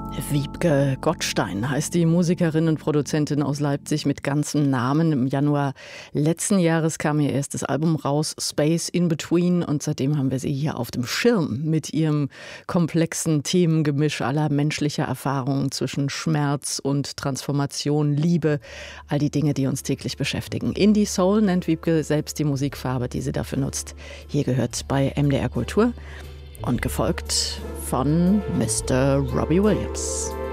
Wiebke Gottstein heißt die Musikerin und Produzentin aus Leipzig mit ganzem Namen. Im Januar letzten Jahres kam ihr erstes Album raus, Space in Between, und seitdem haben wir sie hier auf dem Schirm mit ihrem komplexen Themengemisch aller menschlicher Erfahrungen zwischen Schmerz und Transformation, Liebe, all die Dinge, die uns täglich beschäftigen. Indie Soul nennt Wiebke selbst die Musikfarbe, die sie dafür nutzt. Hier gehört bei MDR Kultur. Und gefolgt von Mr. Robbie Williams.